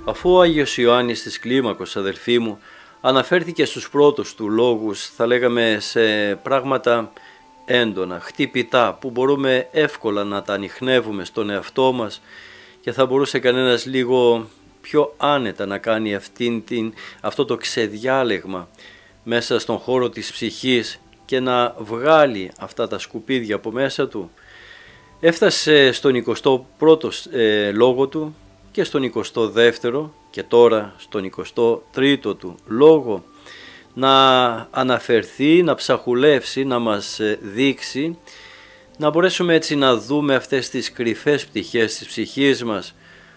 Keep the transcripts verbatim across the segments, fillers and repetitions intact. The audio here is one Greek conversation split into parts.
Αφού ο Άγιος Ιωάννης της Κλίμακος, αδελφοί μου, αναφέρθηκε στους πρώτους του λόγους, θα λέγαμε σε πράγματα έντονα, χτυπητά, που μπορούμε εύκολα να τα ανιχνεύουμε στον εαυτό μας και θα μπορούσε κανένας λίγο πιο άνετα να κάνει αυτήν την, αυτό το ξεδιάλεγμα μέσα στον χώρο της ψυχής και να βγάλει αυτά τα σκουπίδια από μέσα του. Έφτασε στον εικοστό πρώτο ε, λόγο του και στον εικοστό δεύτερο και τώρα στον εικοστό τρίτο του λόγο να αναφερθεί, να ψαχουλεύσει, να μας δείξει, να μπορέσουμε έτσι να δούμε αυτές τις κρυφές πτυχές της ψυχής μας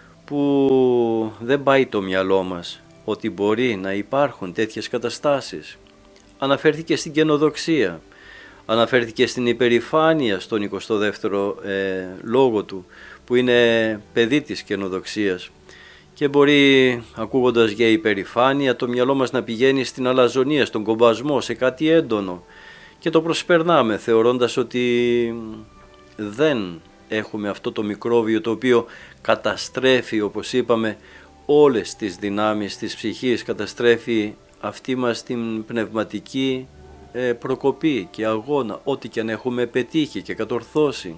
που δεν πάει το μυαλό μας ότι μπορεί να υπάρχουν τέτοιες καταστάσεις. Αναφέρθηκε στην καινοδοξία, αναφέρθηκε στην υπερηφάνεια στον εικοστό δεύτερο ε, λόγο του, που είναι παιδί της καινοδοξίας, και μπορεί, ακούγοντας για υπερηφάνεια, το μυαλό μας να πηγαίνει στην αλαζονία, στον κομπασμό, σε κάτι έντονο και το προσπερνάμε θεωρώντας ότι δεν έχουμε αυτό το μικρόβιο το οποίο καταστρέφει, όπως είπαμε, όλες τις δυνάμεις της ψυχής, καταστρέφει αυτή μας την πνευματική προκοπή και αγώνα, ό,τι και αν έχουμε πετύχει και κατορθώσει.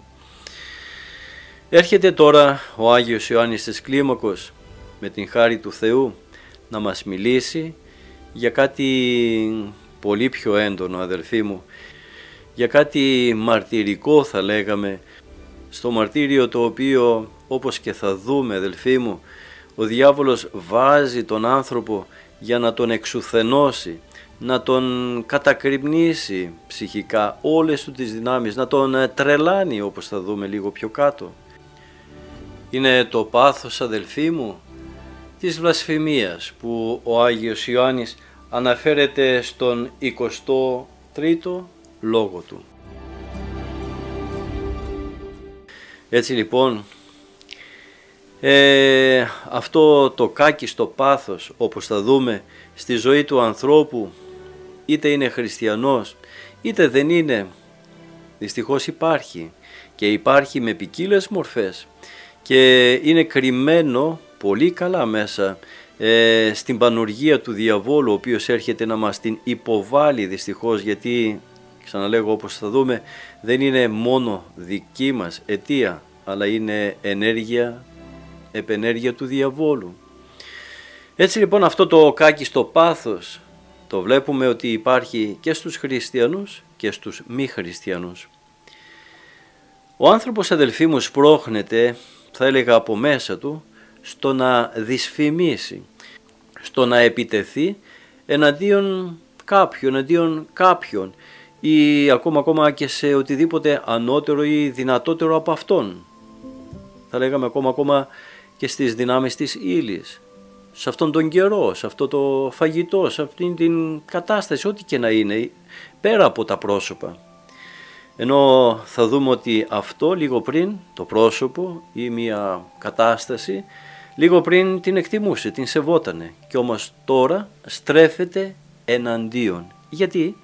Έρχεται τώρα ο Άγιος Ιωάννης της Κλίμακος με την χάρη του Θεού να μας μιλήσει για κάτι πολύ πιο έντονο, αδελφοί μου, για κάτι μαρτυρικό θα λέγαμε, στο μαρτύριο το οποίο, όπως και θα δούμε, αδελφοί μου, ο διάβολος βάζει τον άνθρωπο για να τον εξουθενώσει, να τον κατακριμνήσει ψυχικά, όλες του τις δυνάμεις, να τον τρελάνει, όπως θα δούμε λίγο πιο κάτω. Είναι το πάθος, αδελφοί μου, της βλασφημίας που ο Άγιος Ιωάννης αναφέρεται στον εικοστό τρίτο λόγο του. Έτσι λοιπόν, ε, αυτό το κάκιστο πάθος, όπως θα δούμε, στη ζωή του ανθρώπου, είτε είναι χριστιανός είτε δεν είναι, δυστυχώς υπάρχει και υπάρχει με ποικίλες μορφές και είναι κρυμμένο πολύ καλά μέσα ε, στην πανουργία του διαβόλου, ο οποίος έρχεται να μας την υποβάλει δυστυχώς, γιατί ξαναλέγω, όπως θα δούμε, δεν είναι μόνο δική μας αιτία, αλλά είναι ενέργεια, επενέργεια του διαβόλου. Έτσι λοιπόν αυτό το κάκιστο πάθος το βλέπουμε ότι υπάρχει και στους χριστιανούς και στους μη χριστιανούς. Ο άνθρωπος, αδελφοί μου, σπρώχνεται, θα έλεγα, από μέσα του στο να δυσφημίσει, στο να επιτεθεί εναντίον κάποιου, εναντίον κάποιον ή ακόμα, ακόμα και σε οτιδήποτε ανώτερο ή δυνατότερο από αυτόν. Θα λέγαμε ακόμα, ακόμα και στις δυνάμεις της ύλης, σε αυτόν τον καιρό, σε αυτό το φαγητό, σε αυτήν την κατάσταση, ό,τι και να είναι, πέρα από τα πρόσωπα. Ενώ θα δούμε ότι αυτό λίγο πριν, το πρόσωπο ή μια κατάσταση, λίγο πριν την εκτιμούσε, την σεβότανε, και όμως τώρα στρέφεται εναντίον. Γιατί?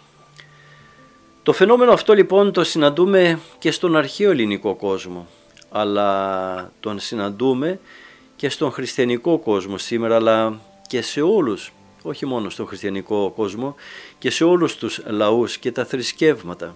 Το φαινόμενο αυτό λοιπόν το συναντούμε και στον αρχαίο ελληνικό κόσμο, αλλά τον συναντούμε και στον χριστιανικό κόσμο σήμερα, αλλά και σε όλους, όχι μόνο στον χριστιανικό κόσμο, και σε όλους τους λαούς και τα θρησκεύματα.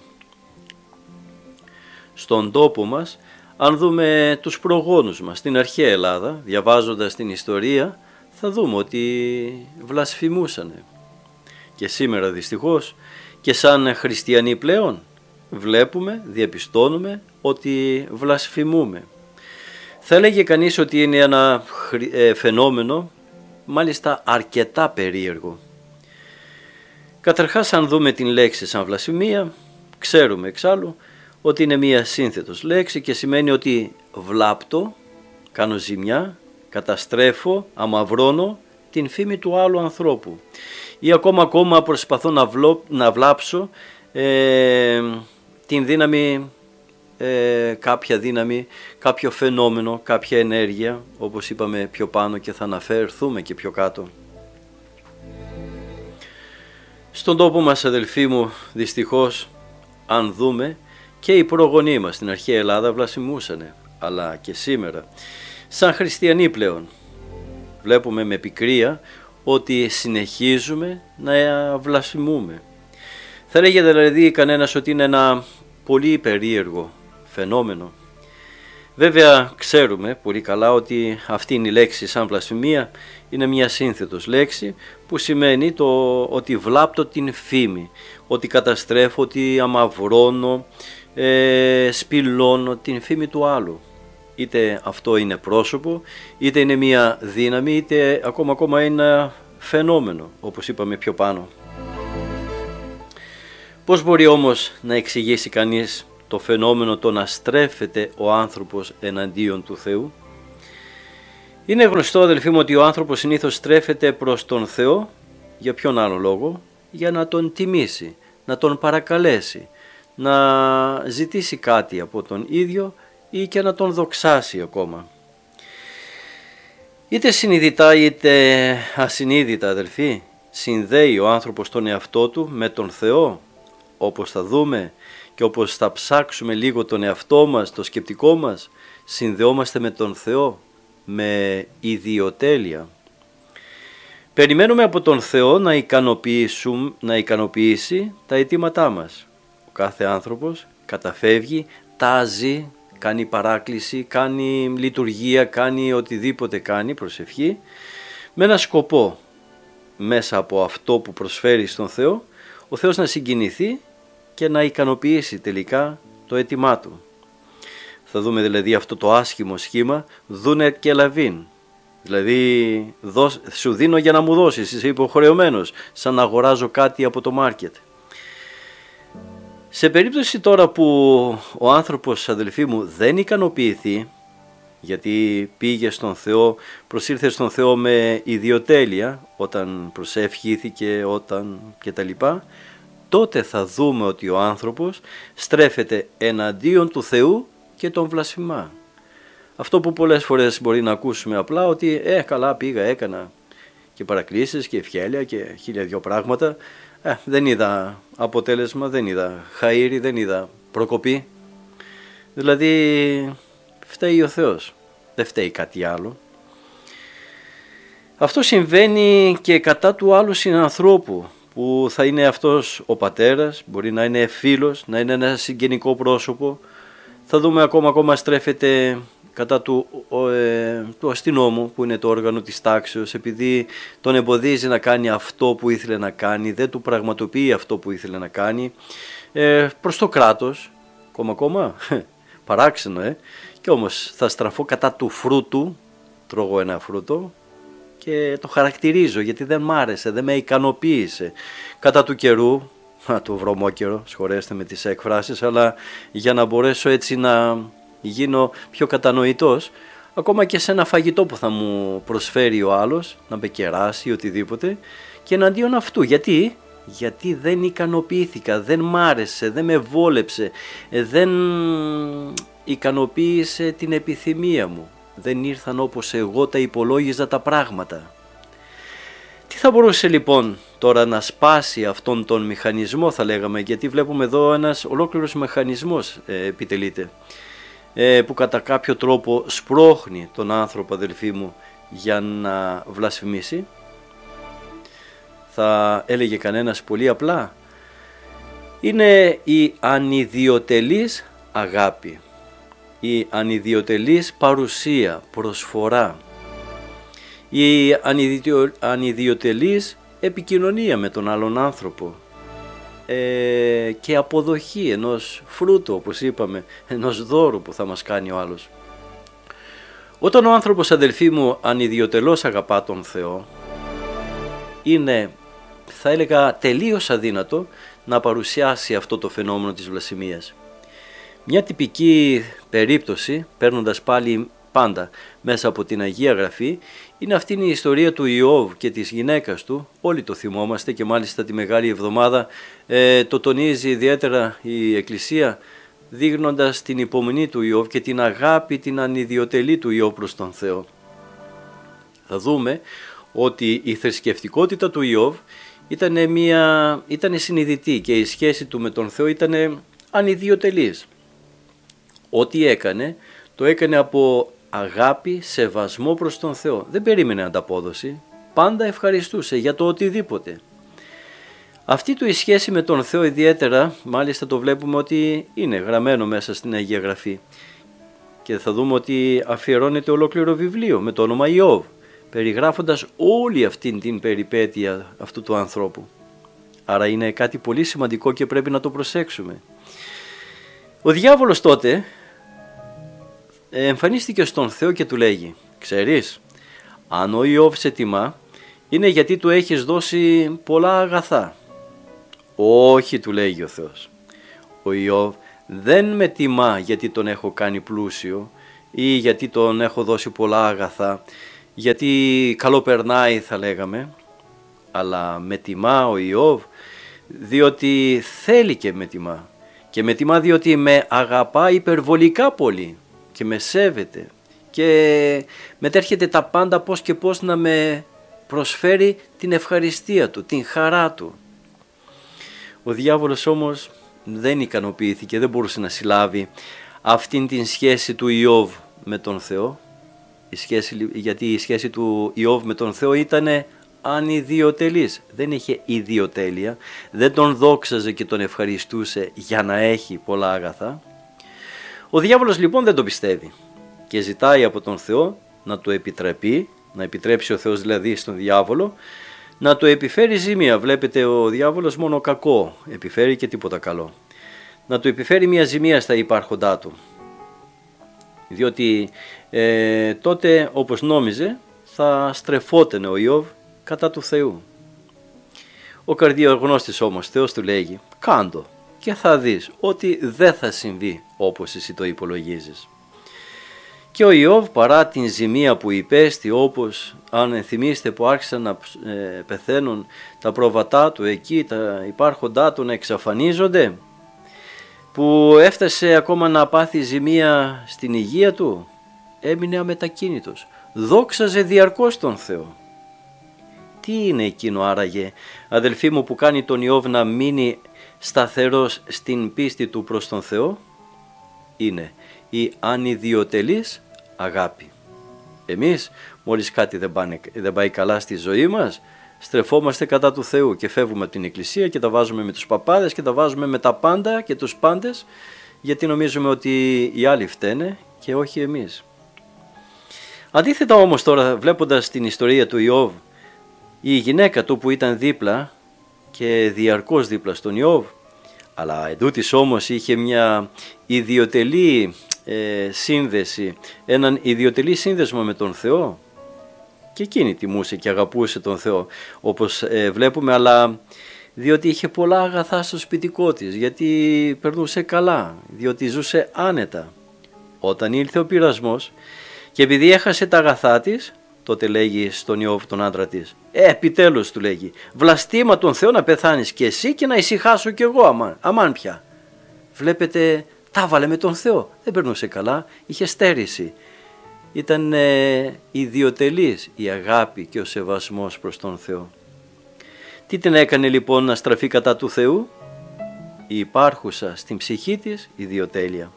Στον τόπο μας, αν δούμε τους προγόνους μας στην αρχαία Ελλάδα, διαβάζοντας την ιστορία, θα δούμε ότι βλασφημούσανε. Και σήμερα δυστυχώς, και σαν χριστιανοί πλέον, βλέπουμε, διαπιστώνουμε ότι βλασφημούμε. Θα έλεγε κανείς ότι είναι ένα φαινόμενο μάλιστα αρκετά περίεργο. Καταρχάς, αν δούμε την λέξη σαν βλασφημία, ξέρουμε εξάλλου ότι είναι μία σύνθετος λέξη και σημαίνει ότι βλάπτω, κάνω ζημιά, καταστρέφω, αμαυρώνω την φήμη του άλλου ανθρώπου, ή ακόμα ακόμα προσπαθώ να, βλώ, να βλάψω ε, την δύναμη, ε, κάποια δύναμη, κάποιο φαινόμενο, κάποια ενέργεια, όπως είπαμε πιο πάνω και θα αναφερθούμε και πιο κάτω. Στον τόπο μας, αδελφοί μου, δυστυχώς, αν δούμε, και οι προγονείς μας στην αρχαία Ελλάδα βλασφημούσανε, αλλά και σήμερα, σαν χριστιανοί πλέον, βλέπουμε με πικρία ότι συνεχίζουμε να βλασφημούμε. Θα λέγει δηλαδή κανένας ότι είναι ένα πολύ περίεργο φαινόμενο. Βέβαια ξέρουμε πολύ καλά ότι αυτή είναι η λέξη σαν βλασφημία, είναι μια σύνθετος λέξη που σημαίνει το ότι βλάπτω την φήμη, ότι καταστρέφω, ότι αμαυρώνω, ε, σπηλώνω την φήμη του άλλου. Είτε αυτό είναι πρόσωπο, είτε είναι μια δύναμη, είτε ακόμα ακόμα είναι ένα φαινόμενο, όπως είπαμε πιο πάνω. Πώς μπορεί όμως να εξηγήσει κανείς το φαινόμενο το να στρέφεται ο άνθρωπος εναντίον του Θεού? Είναι γνωστό, αδελφοί μου, ότι ο άνθρωπος συνήθως στρέφεται προς τον Θεό για ποιον άλλο λόγο? Για να τον τιμήσει, να τον παρακαλέσει, να ζητήσει κάτι από τον ίδιο ή και να τον δοξάσει ακόμα. Είτε συνειδητά είτε ασυνείδητα, αδελφοί, συνδέει ο άνθρωπος τον εαυτό του με τον Θεό, όπως θα δούμε και όπως θα ψάξουμε λίγο τον εαυτό μας, το σκεπτικό μας, συνδεόμαστε με τον Θεό με ιδιοτέλεια. Περιμένουμε από τον Θεό να, να ικανοποιήσει τα αιτήματά μας. Ο κάθε άνθρωπος καταφεύγει, τάζει, κάνει παράκληση, κάνει λειτουργία, κάνει οτιδήποτε κάνει, προσευχή, με ένα σκοπό μέσα από αυτό που προσφέρει στον Θεό, ο Θεός να συγκινηθεί και να ικανοποιήσει τελικά το αίτημά του. Θα δούμε δηλαδή αυτό το άσχημο σχήμα, δούνε και λαβήν. Δηλαδή δώσ, σου δίνω για να μου δώσεις, είσαι υποχρεωμένος, σαν να αγοράζω κάτι από το μάρκετ. Σε περίπτωση τώρα που ο άνθρωπος, αδελφοί μου, δεν ικανοποιηθεί, γιατί πήγε στον Θεό, προσήλθε στον Θεό με ιδιοτέλεια, όταν προσευχήθηκε, όταν κτλ., τότε θα δούμε ότι ο άνθρωπος στρέφεται εναντίον του Θεού και τον βλασφημά. Αυτό που πολλές φορές μπορεί να ακούσουμε απλά, ότι ε καλά πήγα, έκανα και παρακλήσεις και ευχέλεια και χίλια δυο πράγματα, ε, δεν είδα αποτέλεσμα, δεν είδα χαΐρι, δεν είδα προκοπή. Δηλαδή φταίει ο Θεός, δεν φταίει κάτι άλλο. Αυτό συμβαίνει και κατά του άλλου συνανθρώπου, που θα είναι αυτός ο πατέρας, μπορεί να είναι φίλος, να είναι ένα συγγενικό πρόσωπο. Θα δούμε ακόμα ακόμα στρέφεται κατά του, ε, του αστυνόμου, που είναι το όργανο της τάξεως, επειδή τον εμποδίζει να κάνει αυτό που ήθελε να κάνει, δεν του πραγματοποιεί αυτό που ήθελε να κάνει, ε, προς το κράτος, ακόμα ακόμα, παράξενο, ε, και όμως θα στραφώ κατά του φρούτου, τρώγω ένα φρούτο, και το χαρακτηρίζω γιατί δεν μ' άρεσε, δεν με ικανοποίησε. Κατά του καιρού, α, του βρωμόκαιρο, σχολέστε με τις εκφράσεις, αλλά για να μπορέσω έτσι να γίνω πιο κατανοητός, ακόμα και σε ένα φαγητό που θα μου προσφέρει ο άλλος, να με κεράσει ή οτιδήποτε, και εναντίον αυτού. Γιατί? Γιατί δεν ικανοποιήθηκα, δεν μ' άρεσε, δεν με βόλεψε, δεν ικανοποίησε την επιθυμία μου. Δεν ήρθαν όπως εγώ τα υπολόγιζα τα πράγματα. Τι θα μπορούσε λοιπόν τώρα να σπάσει αυτόν τον μηχανισμό, θα λέγαμε, γιατί βλέπουμε εδώ ένας ολόκληρος μηχανισμός ε, επιτελείται, ε, που κατά κάποιο τρόπο σπρώχνει τον άνθρωπο, αδελφοί μου, για να βλασφημίσει. Θα έλεγε κανένας πολύ απλά, είναι η ανιδιοτελής αγάπη, η ανιδιοτελής παρουσία, προσφορά, η ανιδιο, ανιδιοτελής επικοινωνία με τον άλλον άνθρωπο ε, και αποδοχή ενός φρούτου, όπως είπαμε, ενός δώρου που θα μας κάνει ο άλλος. Όταν ο άνθρωπος, αδελφοί μου, ανιδιοτελώς αγαπά τον Θεό, είναι, θα έλεγα, τελείως αδύνατο να παρουσιάσει αυτό το φαινόμενο της βλασφημίας. Μια τυπική περίπτωση, παίρνοντας πάλι πάντα μέσα από την Αγία Γραφή, είναι αυτή η ιστορία του Ιώβ και της γυναίκας του. Όλοι το θυμόμαστε και μάλιστα τη Μεγάλη Εβδομάδα ε, το τονίζει ιδιαίτερα η Εκκλησία, δείχνοντας την υπομονή του Ιώβ και την αγάπη, την ανιδιοτελή του Ιώβ προς τον Θεό. Θα δούμε ότι η θρησκευτικότητα του Ιώβ ήταν, μια, ήταν συνειδητή και η σχέση του με τον Θεό ήταν ανιδιοτελής. Ό,τι έκανε, το έκανε από αγάπη, σεβασμό προς τον Θεό. Δεν περίμενε ανταπόδοση, πάντα ευχαριστούσε για το οτιδήποτε. Αυτή του η σχέση με τον Θεό ιδιαίτερα, μάλιστα το βλέπουμε ότι είναι γραμμένο μέσα στην Αγία Γραφή. Και θα δούμε ότι αφιερώνεται ολόκληρο βιβλίο με το όνομα Ιώβ, περιγράφοντας όλη αυτή την περιπέτεια αυτού του ανθρώπου. Άρα είναι κάτι πολύ σημαντικό και πρέπει να το προσέξουμε. Ο διάβολος τότε εμφανίστηκε στον Θεό και του λέγει: «Ξέρεις, αν ο Ιώβ σε τιμά, είναι γιατί του έχεις δώσει πολλά αγαθά». «Όχι», του λέγει ο Θεός, «ο Ιώβ δεν με τιμά γιατί τον έχω κάνει πλούσιο ή γιατί τον έχω δώσει πολλά αγαθά, γιατί καλό περνάει θα λέγαμε, αλλά με τιμά ο Ιώβ διότι θέλει και με τιμά, και με τιμά διότι με αγαπά υπερβολικά πολύ και με σέβεται και μετέρχεται τα πάντα πώς και πώς να με προσφέρει την ευχαριστία του, την χαρά του». Ο διάβολος όμως δεν ικανοποιήθηκε, δεν μπορούσε να συλλάβει αυτήν την σχέση του Ιώβ με τον Θεό, η σχέση, γιατί η σχέση του Ιώβ με τον Θεό ήταν ανιδιοτελής, δεν είχε ιδιοτέλεια, δεν τον δόξαζε και τον ευχαριστούσε για να έχει πολλά αγαθά. Ο διάβολος λοιπόν δεν το πιστεύει και ζητάει από τον Θεό να το επιτρέπει, να επιτρέψει ο Θεός δηλαδή στον διάβολο, να το επιφέρει ζημία. Βλέπετε, ο διάβολος μόνο κακό επιφέρει και τίποτα καλό. Να του επιφέρει μια ζημία στα υπάρχοντά του, διότι ε, τότε όπως νόμιζε θα στρεφόταν ο Ιώβ κατά του Θεού. Ο καρδιογνώστης όμως Θεός του λέγει: «Κάντο και θα δεις ότι δεν θα συμβεί όπως εσύ το υπολογίζεις». Και ο Ιώβ, παρά την ζημία που υπέστη, όπως αν θυμίστε που άρχισαν να ε, πεθαίνουν τα πρόβατά του εκεί, τα υπάρχοντά του να εξαφανίζονται, που έφτασε ακόμα να πάθει ζημία στην υγεία του, έμεινε αμετακίνητος, δόξαζε διαρκώς τον Θεό. Τι είναι εκείνο άραγε, αδελφοί μου, που κάνει τον Ιώβ να μείνει σταθερός στην πίστη του προς τον Θεό? Είναι η ανιδιοτελής αγάπη. Εμείς μόλις κάτι δεν, πάνε, δεν πάει καλά στη ζωή μας, στρεφόμαστε κατά του Θεού και φεύγουμε από την εκκλησία και τα βάζουμε με τους παπάδες και τα βάζουμε με τα πάντα και τους πάντες, γιατί νομίζουμε ότι οι άλλοι φταίνε και όχι εμείς. Αντίθετα όμως τώρα, βλέποντας την ιστορία του Ιώβ, η γυναίκα του που ήταν δίπλα και διαρκώς δίπλα στον Ιώβ, αλλά εντούτοις όμως είχε μια ιδιωτελή ε, σύνδεση, έναν ιδιωτελή σύνδεσμο με τον Θεό, και εκείνη τιμούσε και αγαπούσε τον Θεό όπως ε, βλέπουμε, αλλά διότι είχε πολλά αγαθά στο σπιτικό της, γιατί περνούσε καλά, διότι ζούσε άνετα. Όταν ήλθε ο πειρασμός και επειδή έχασε τα αγαθά της, τότε λέγει στον Ιώβ τον άντρα της: «Ε, επιτέλους», του λέγει, «βλαστήμα τον Θεό να πεθάνεις και εσύ και να ησυχάσω κι εγώ αμάν, αμάν πια». Βλέπετε, τα βάλε με τον Θεό, δεν περνούσε καλά, είχε στέρηση. Ήταν ε, ιδιωτελής η αγάπη και ο σεβασμός προς τον Θεό. Τι την έκανε λοιπόν να στραφεί κατά του Θεού? Η υπάρχουσα στην ψυχή της ιδιοτέλεια.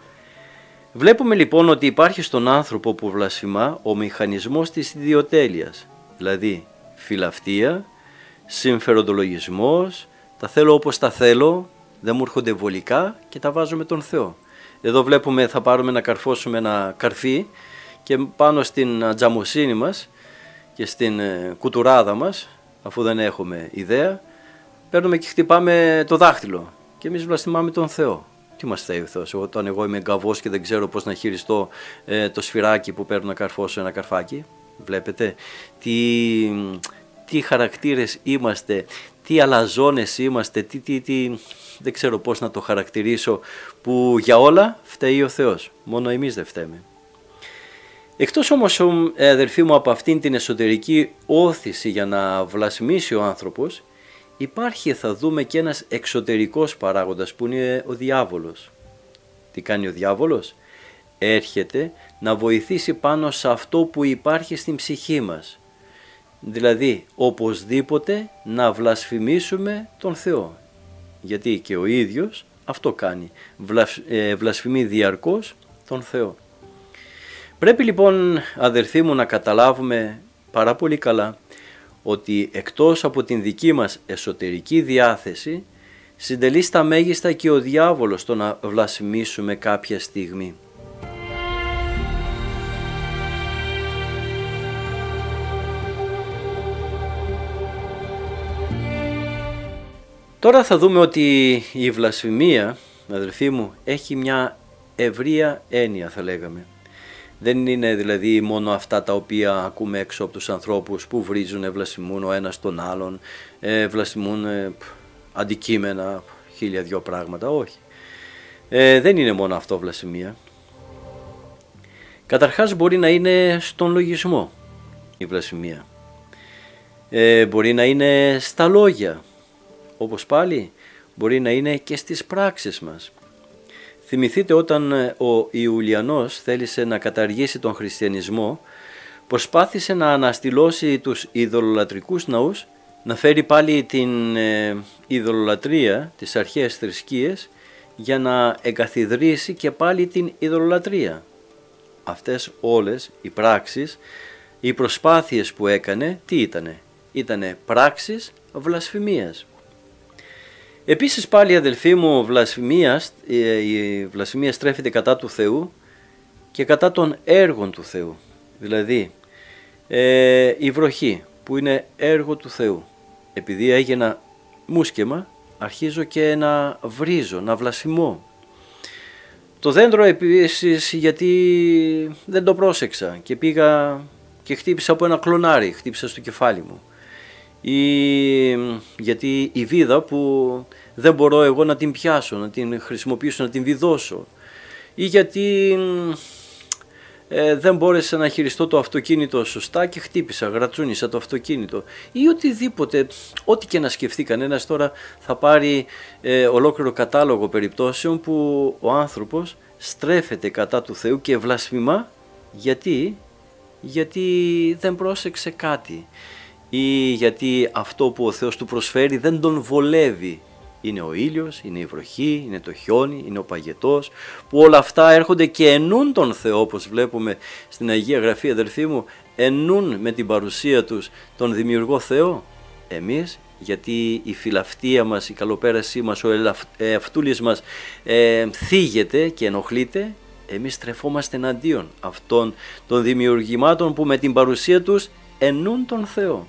Βλέπουμε λοιπόν ότι υπάρχει στον άνθρωπο που βλασφημά ο μηχανισμός της ιδιοτέλειας, δηλαδή φιλαυτία, συμφεροντολογισμός, τα θέλω όπως τα θέλω, δεν μου έρχονται βολικά και τα βάζω με τον Θεό. Εδώ βλέπουμε, θα πάρουμε να καρφώσουμε ένα καρφί και πάνω στην τζαμοσύνη μας και στην κουτουράδα μας, αφού δεν έχουμε ιδέα, παίρνουμε και χτυπάμε το δάχτυλο και εμείς βλασφημάμε τον Θεό. Τι μας θέλει ο Θεός? Όταν εγώ είμαι γκαβός και δεν ξέρω πώς να χειριστώ ε, το σφυράκι που παίρνω να καρφώσω ένα καρφάκι. Βλέπετε τι, τι χαρακτήρες είμαστε, τι αλαζόνες είμαστε, τι, τι, τι, δεν ξέρω πώς να το χαρακτηρίσω, που για όλα φταίει ο Θεός, μόνο εμείς δεν φταίμε. Εκτός όμως, αδερφοί μου, από αυτήν την εσωτερική όθηση για να βλασφημίσει ο άνθρωπος, υπάρχει, θα δούμε, και ένας εξωτερικός παράγοντας που είναι ο διάβολος. Τι κάνει ο διάβολος? Έρχεται να βοηθήσει πάνω σε αυτό που υπάρχει στην ψυχή μας. Δηλαδή, οπωσδήποτε να βλασφημίσουμε τον Θεό. Γιατί και ο ίδιος αυτό κάνει. Βλασ, ε, βλασφημεί διαρκώς τον Θεό. Πρέπει λοιπόν, αδελφοί μου, να καταλάβουμε πάρα πολύ καλά ότι εκτός από την δική μας εσωτερική διάθεση συντελεί στα μέγιστα και ο διάβολος το να βλασφημίσουμε κάποια στιγμή. Τώρα θα δούμε ότι η βλασφημία, αδελφοί μου, έχει μια ευρεία έννοια, θα λέγαμε. Δεν είναι δηλαδή μόνο αυτά τα οποία ακούμε έξω από τους ανθρώπους που βρίζουν, βλασφημούν ο ένας τον άλλον, ε, βλασφημούν ε, αντικείμενα, χίλια δυο πράγματα, όχι. Ε, δεν είναι μόνο αυτό βλασφημία. Καταρχάς μπορεί να είναι στον λογισμό η βλασφημία. Ε, μπορεί να είναι στα λόγια, όπως πάλι μπορεί να είναι και στις πράξεις μας. Θυμηθείτε όταν ο Ιουλιανός θέλησε να καταργήσει τον χριστιανισμό, προσπάθησε να αναστηλώσει τους ειδωλολατρικούς ναούς, να φέρει πάλι την ε, ειδωλολατρία, τις αρχαίες θρησκείες, για να εγκαθιδρύσει και πάλι την ειδωλολατρία. Αυτές όλες οι πράξεις, οι προσπάθειες που έκανε, τι ήτανε? Ήτανε πράξεις βλασφημίας. Επίσης πάλι, αδελφοί μου, βλασφημία, η βλασφημία στρέφεται κατά του Θεού και κατά των έργων του Θεού. Δηλαδή ε, η βροχή που είναι έργο του Θεού. Επειδή έγινα μουσκεμα, αρχίζω και να βρίζω, να βλασφημώ. Το δέντρο επίσης, γιατί δεν το πρόσεξα και πήγα και χτύπησα από ένα κλονάρι, χτύπησα στο κεφάλι μου. Ή γιατί η βίδα που δεν μπορώ εγώ να την πιάσω, να την χρησιμοποιήσω, να την βιδώσω. Ή γιατί ε, δεν μπόρεσα να χειριστώ το αυτοκίνητο σωστά και χτύπησα, γρατσούνισα το αυτοκίνητο. Ή οτιδήποτε, ό,τι και να σκεφτεί κανένας τώρα, θα πάρει ε, ολόκληρο κατάλογο περιπτώσεων που ο άνθρωπος στρέφεται κατά του Θεού και βλασφημά. Γιατί, γιατί δεν πρόσεξε κάτι. Ή γιατί αυτό που ο Θεός του προσφέρει δεν τον βολεύει. Είναι ο ήλιος, είναι η βροχή, είναι το χιόνι, είναι ο παγετός, που όλα αυτά έρχονται και ενούν τον Θεό, όπως βλέπουμε στην Αγία Γραφή, αδελφοί μου, ενούν με την παρουσία τους τον Δημιουργό Θεό. Εμείς, γιατί η φιλαυτία μας, η καλοπέρασή μας, ο εαυτούλης μας ε, θίγεται και ενοχλείται, εμείς στρεφόμαστε εναντίον αυτών των δημιουργημάτων που με την παρουσία τους ενούν τον Θεό.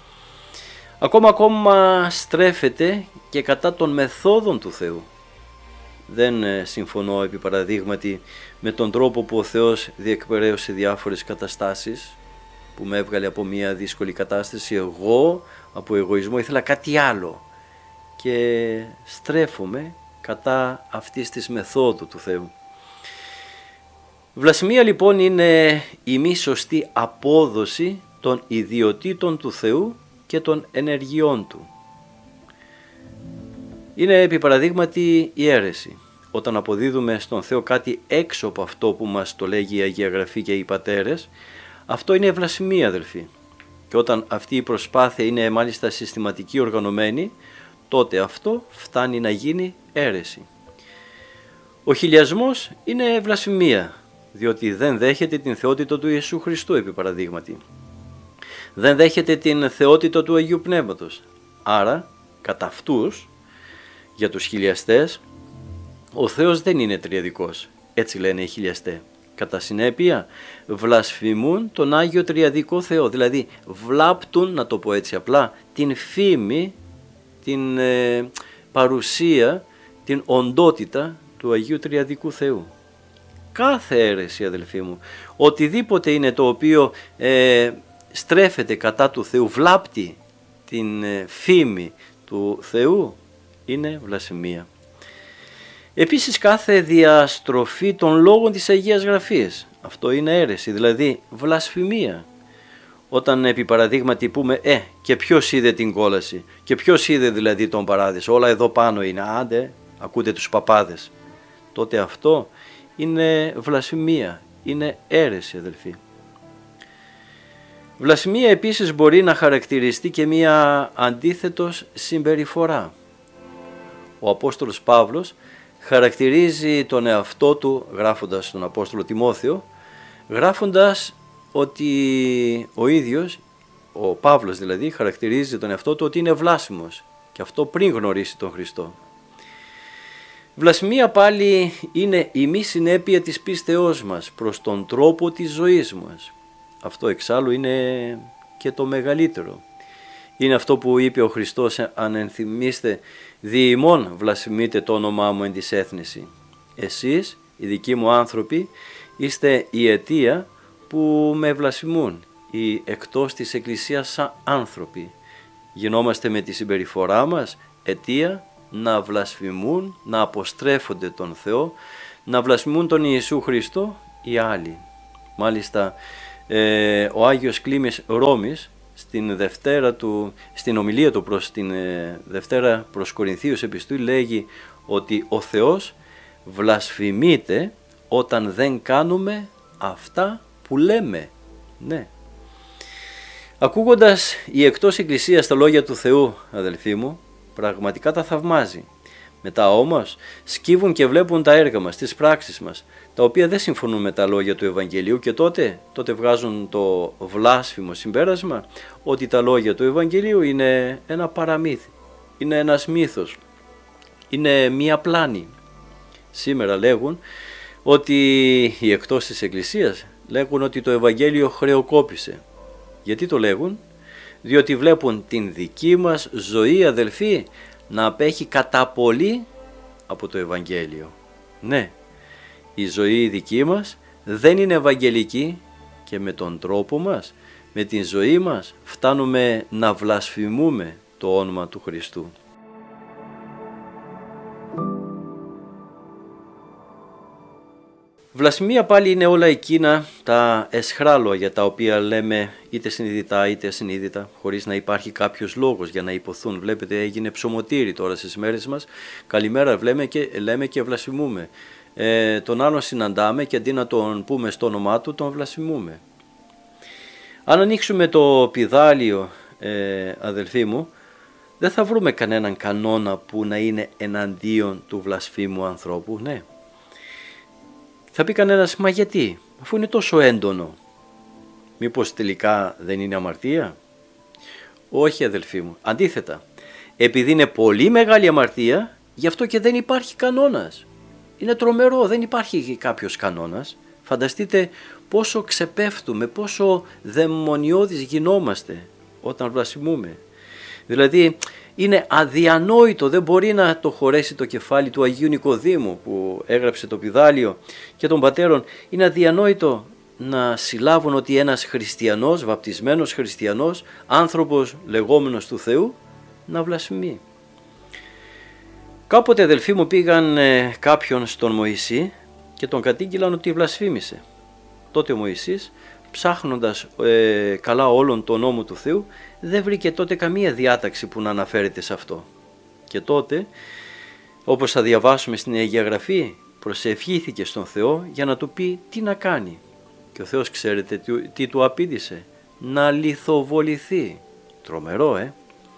Ακόμα ακόμα στρέφεται και κατά των μεθόδων του Θεού. Δεν συμφωνώ επί παραδείγματι με τον τρόπο που ο Θεός διεκπαιρέωσε διάφορες καταστάσεις, που με έβγαλε από μια δύσκολη κατάσταση. Εγώ από εγωισμό ήθελα κάτι άλλο και στρέφομαι κατά αυτής της μεθόδου του Θεού. Βλασφημία λοιπόν είναι η μη σωστή απόδοση των ιδιωτήτων του Θεού και των ενεργειών του. Είναι επί παραδείγματι η αίρεση. Όταν αποδίδουμε στον Θεό κάτι έξω από αυτό που μας το λέγει η Αγία Γραφή και οι πατέρες, αυτό είναι βλασφημία, αδελφοί. Και όταν αυτή η προσπάθεια είναι μάλιστα συστηματική, οργανωμένη, τότε αυτό φτάνει να γίνει αίρεση. Ο χιλιασμός είναι βλασφημία, διότι δεν δέχεται την θεότητα του Ιησού Χριστού, επί παραδείγματι. Δεν δέχεται την θεότητα του Αγίου Πνεύματος. Άρα, κατά αυτούς, για τους χιλιαστές, ο Θεός δεν είναι τριαδικός. Έτσι λένε οι χιλιαστές. Κατά συνέπεια, βλασφημούν τον Άγιο Τριαδικό Θεό. Δηλαδή, βλάπτουν, να το πω έτσι απλά, την φήμη, την ε, παρουσία, την οντότητα του Αγίου Τριαδικού Θεού. Κάθε αίρεση, αδελφοί μου, οτιδήποτε είναι το οποίο ε, στρέφεται κατά του Θεού, βλάπτει την ε, φήμη του Θεού, είναι βλασφημία. Επίσης, κάθε διαστροφή των λόγων της Αγίας Γραφής, αυτό είναι αίρεση, δηλαδή βλασφημία. Όταν επί παραδείγματι πούμε, ε, και ποιος είδε την κόλαση, και ποιος είδε δηλαδή τον παράδεισο, όλα εδώ πάνω είναι, άντε, ακούτε τους παπάδες, τότε αυτό είναι βλασφημία, είναι αίρεση, αδελφοί. Βλασφημία επίσης μπορεί να χαρακτηριστεί και μία αντίθετος συμπεριφορά. Ο Απόστολος Παύλος χαρακτηρίζει τον εαυτό του, γράφοντας τον Απόστολο Τιμόθεο, γράφοντας ότι ο ίδιος, ο Παύλος δηλαδή, χαρακτηρίζει τον εαυτό του ότι είναι βλάσφημος, και αυτό πριν γνωρίσει τον Χριστό. Βλασφημία πάλι είναι η μη συνέπεια της πίστεώς μας προς τον τρόπο της ζωής μας. Αυτό εξάλλου είναι και το μεγαλύτερο. Είναι αυτό που είπε ο Χριστός, αν ενθυμίστε, «Δι' ημών βλασφημείτε το όνομά μου εν της έθνηση». Εσείς, οι δικοί μου άνθρωποι, είστε η αιτία που με βλασφημούν, οι εκτός της Εκκλησίας σαν άνθρωποι. Γινόμαστε με τη συμπεριφορά μας αιτία να βλασφημούν, να αποστρέφονται τον Θεό, να βλασφημούν τον Ιησού Χριστό οι άλλοι. Μάλιστα ε, ο Άγιος Κλίμης Ρώμης στην, Δευτέρα του, στην ομιλία του προς την ε, Δευτέρα προς Κορινθίους επιστολή λέγει ότι ο Θεός βλασφημείται όταν δεν κάνουμε αυτά που λέμε. Ναι. Ακούγοντας η εκτός Εκκλησίας τα λόγια του Θεού, αδελφοί μου, πραγματικά τα θαυμάζει. Μετά όμως σκύβουν και βλέπουν τα έργα μας, τις πράξεις μας, τα οποία δεν συμφωνούν με τα λόγια του Ευαγγελίου, και τότε, τότε βγάζουν το βλάσφημο συμπέρασμα ότι τα λόγια του Ευαγγελίου είναι ένα παραμύθι, είναι ένας μύθος, είναι μία πλάνη. Σήμερα λέγουν ότι οι εκτός της Εκκλησίας λέγουν ότι το Ευαγγέλιο χρεοκόπησε. Γιατί το λέγουν? Διότι βλέπουν την δική μας ζωή, αδελφοί, να απέχει κατά πολύ από το Ευαγγέλιο. Ναι, η ζωή δική μας δεν είναι ευαγγελική, και με τον τρόπο μας, με την ζωή μας, φτάνουμε να βλασφημούμε το όνομα του Χριστού. Βλασφημία πάλι είναι όλα εκείνα τα αισχρά λόγια τα οποία λέμε είτε συνειδητά είτε ασυνείδητα, χωρίς να υπάρχει κάποιος λόγος για να υποθούν. Βλέπετε, έγινε ψωμοτήρι τώρα στις μέρες μας. Καλημέρα λέμε και, λέμε και βλασφημούμε. Ε, τον άλλον συναντάμε και αντί να τον πούμε στο όνομά του, τον βλασφημούμε. Αν ανοίξουμε το πηδάλιο, ε, αδελφοί μου, δεν θα βρούμε κανέναν κανόνα που να είναι εναντίον του βλασφήμου ανθρώπου. Ναι. Θα πει κανένας, μα γιατί, αφού είναι τόσο έντονο, μήπως τελικά δεν είναι αμαρτία? Όχι, αδελφοί μου, αντίθετα, επειδή είναι πολύ μεγάλη αμαρτία, γι' αυτό και δεν υπάρχει κανόνας. Είναι τρομερό, δεν υπάρχει κάποιος κανόνας. Φανταστείτε πόσο ξεπέφτουμε, πόσο δαιμονιώδεις γινόμαστε όταν βλασφημούμε. Δηλαδή είναι αδιανόητο, δεν μπορεί να το χωρέσει το κεφάλι του Αγίου Νικοδήμου που έγραψε το πηδάλιο και των πατέρων. Είναι αδιανόητο να συλλάβουν ότι ένας χριστιανός, βαπτισμένος χριστιανός, άνθρωπος λεγόμενος του Θεού, να βλασφημεί. Κάποτε, αδελφοί μου, πήγαν ε, κάποιον στον Μωυσή και τον κατήγγυλαν ότι βλασφήμισε. Τότε ο Μωυσής, ψάχνοντας ε, καλά όλον τον νόμο του Θεού, δεν βρήκε τότε καμία διάταξη που να αναφέρεται σε αυτό. Και τότε, όπως θα διαβάσουμε στην Αγία Γραφή, προσευχήθηκε στον Θεό για να του πει τι να κάνει. Και ο Θεός, ξέρετε τι, τι του απήντησε? Να λιθοβοληθεί. Τρομερό, ε!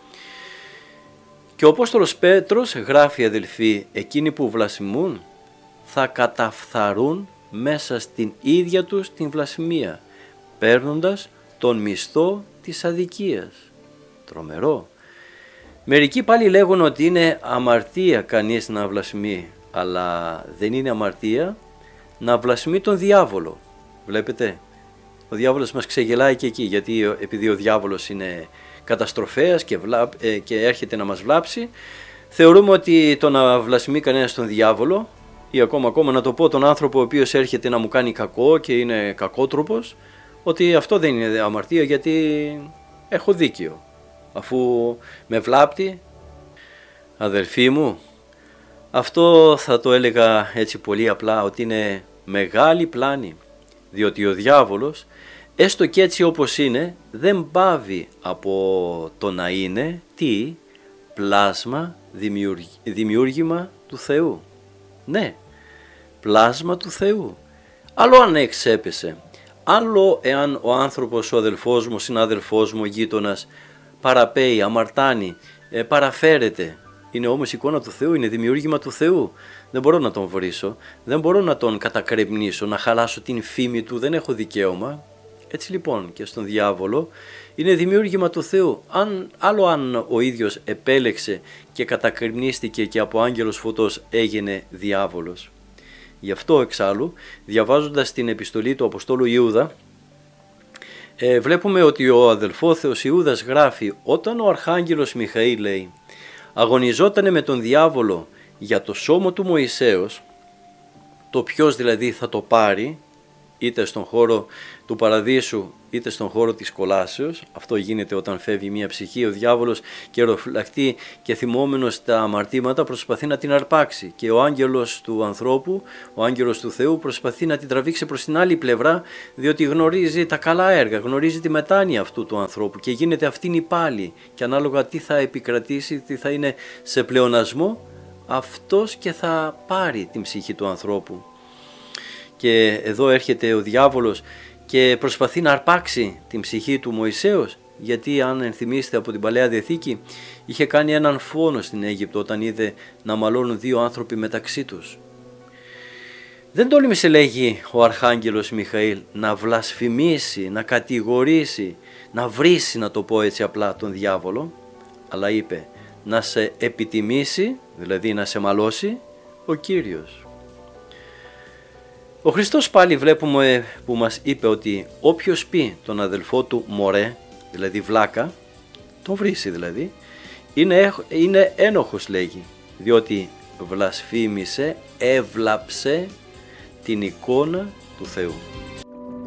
Και ο Απόστολος Πέτρος γράφει, αδελφοί, εκείνοι που βλασφημούν θα καταφθαρούν μέσα στην ίδια τους την βλασφημία, παίρνοντας τον μισθό της αδικίας. Τρομερό. Μερικοί πάλι λέγουν ότι είναι αμαρτία κανείς να βλασφημεί, αλλά δεν είναι αμαρτία να βλασφημεί τον διάβολο. Βλέπετε, ο διάβολος μας ξεγελάει και εκεί, γιατί επειδή ο διάβολος είναι καταστροφέας και, βλά, ε, και έρχεται να μας βλάψει, θεωρούμε ότι το να βλασφημεί κανένας τον διάβολο, ή ακόμα, ακόμα να το πω τον άνθρωπο ο οποίος έρχεται να μου κάνει κακό και είναι κακότροπος, ότι αυτό δεν είναι αμαρτία γιατί έχω δίκιο, αφού με βλάπτει. Αδελφοί μου, αυτό θα το έλεγα έτσι πολύ απλά, ότι είναι μεγάλη πλάνη, διότι ο διάβολος, έστω και έτσι όπως είναι, δεν πάβει από το να είναι τι? Πλάσμα, δημιούργημα του Θεού. Ναι, πλάσμα του Θεού. Άλλο αν εξέπεσε, άλλο εάν ο άνθρωπος, ο αδελφός μου, ο συνάδελφός μου, ο γείτονας παραπέει, αμαρτάνει, ε, παραφέρεται, είναι όμως εικόνα του Θεού, είναι δημιούργημα του Θεού. Δεν μπορώ να τον βρίσω, δεν μπορώ να τον κατακρεμνήσω, να χαλάσω την φήμη του, δεν έχω δικαίωμα. Έτσι λοιπόν και στον διάβολο είναι δημιούργημα του Θεού. Αν, άλλο αν ο ίδιος επέλεξε και κατακριμνίστηκε και από άγγελος φωτός έγινε διάβολος. Γι' αυτό εξάλλου, διαβάζοντας την επιστολή του Αποστόλου Ιούδα, ε, βλέπουμε ότι ο αδελφόθεος Ιούδας γράφει, όταν ο Αρχάγγελος Μιχαήλ, λέει, αγωνιζότανε με τον διάβολο για το σώμα του Μωυσέως, το ποιος δηλαδή θα το πάρει, είτε στον χώρο του παραδείσου είτε στον χώρο της κολάσεως. Αυτό γίνεται όταν φεύγει μια ψυχή, ο διάβολος καιροφυλακτή και θυμόμενος τα αμαρτήματα προσπαθεί να την αρπάξει και ο άγγελος του ανθρώπου, ο άγγελος του Θεού προσπαθεί να την τραβήξει προς την άλλη πλευρά, διότι γνωρίζει τα καλά έργα, γνωρίζει τη μετάνοια αυτού του ανθρώπου και γίνεται αυτήν η πάλη και ανάλογα τι θα επικρατήσει, τι θα είναι σε πλεονασμό, αυτός και θα πάρει την ψυχή του ανθρώπου. Και εδώ έρχεται ο διάβολος και προσπαθεί να αρπάξει την ψυχή του Μωυσέως, γιατί αν ενθυμίστε από την Παλαιά Διαθήκη είχε κάνει έναν φόνο στην Αίγυπτο όταν είδε να μαλώνουν δύο άνθρωποι μεταξύ τους. Δεν τόλμησε, λέγει ο Αρχάγγελος Μιχαήλ, να βλασφημίσει, να κατηγορήσει, να βρίσει, να το πω έτσι απλά, τον διάβολο, αλλά είπε να σε επιτιμήσει, δηλαδή να σε μαλώσει ο Κύριος. Ο Χριστός πάλι βλέπουμε που μας είπε ότι όποιος πει τον αδελφό του μωρέ, δηλαδή βλάκα, τον βρίσει δηλαδή, είναι, είναι ένοχος, λέγει, διότι βλασφήμισε, έβλαψε την εικόνα του Θεού.